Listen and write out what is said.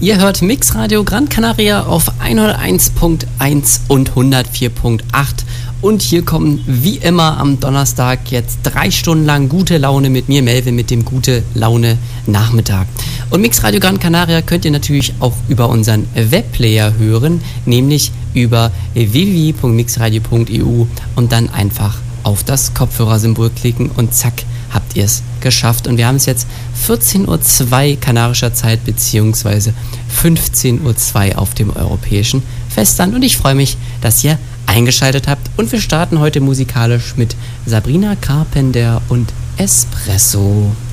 Ihr hört Mixradio Gran Canaria auf 101.1 und 104.8. Und hier kommen wie immer am Donnerstag jetzt 3 Stunden lang gute Laune mit mir, Melvin, mit dem Gute Laune Nachmittag. Und Mixradio Gran Canaria könnt ihr natürlich auch über unseren Webplayer hören, nämlich über www.mixradio.eu und dann einfach auf das Kopfhörersymbol klicken und zack, habt ihr es geschafft. Und wir haben es jetzt 14:02 Uhr kanarischer Zeit beziehungsweise 15:02 Uhr auf dem europäischen Festland. Und ich freue mich, dass ihr eingeschaltet habt. Und wir starten heute musikalisch mit Sabrina Carpenter und Espresso.